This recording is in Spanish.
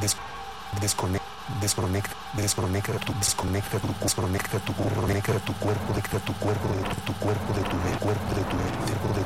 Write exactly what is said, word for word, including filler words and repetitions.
Desconecta, desconecta, desconecta tu, desconecta tu, desconecta tu cuerpo, desconecta tu cuerpo, desconecta tu cuerpo de tu, tu cuerpo de tu, del cuerpo de tu, del cuerpo de